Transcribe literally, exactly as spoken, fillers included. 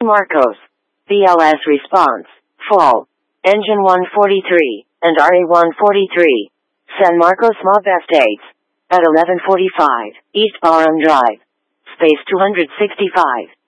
Marcos. B L S response. Fall. Engine one forty-three, and R A one forty-three. San Marcos Mobile States. At eleven forty-five, East Barham Drive. Space two sixty-five.